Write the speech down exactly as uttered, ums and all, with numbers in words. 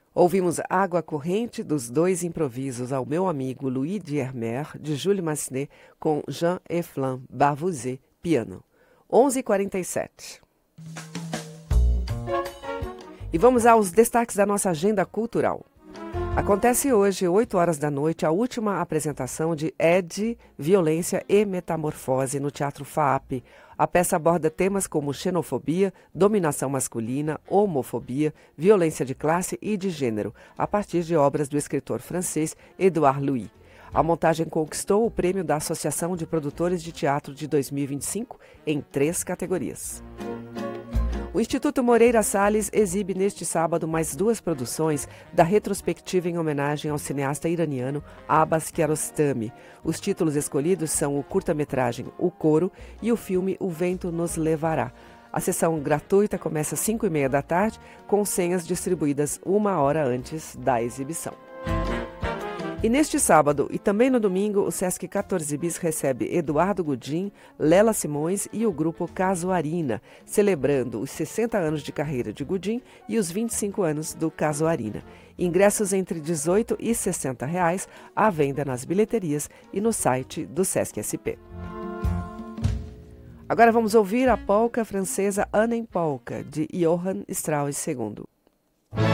Ouvimos Água Corrente dos dois improvisos ao meu amigo Louis Diermer, de Jules Massenet, com Jean Eflin Barvouzet, piano. onze e quarenta e sete. E vamos aos destaques da nossa agenda cultural. Acontece hoje, oito horas da noite, a última apresentação de Ed, Violência e Metamorfose no Teatro FAAP. A peça aborda temas como xenofobia, dominação masculina, homofobia, violência de classe e de gênero, a partir de obras do escritor francês Édouard Louis. A montagem conquistou o prêmio da Associação de Produtores de Teatro de dois mil e vinte e cinco em três categorias. O Instituto Moreira Salles exibe neste sábado mais duas produções da retrospectiva em homenagem ao cineasta iraniano Abbas Kiarostami. Os títulos escolhidos são o curta-metragem O Coro e o filme O Vento Nos Levará. A sessão gratuita começa às cinco e meia da tarde, com senhas distribuídas uma hora antes da exibição. E neste sábado e também no domingo, o Sesc quatorze Bis recebe Eduardo Gudim, Lela Simões e o grupo Casuarina, celebrando os sessenta anos de carreira de Gudim e os vinte e cinco anos do Casuarina. Ingressos entre dezoito e sessenta reais, à venda nas bilheterias e no site do Sesc S P. Agora vamos ouvir a polca francesa Annem Polka, de Johann Strauss segundo.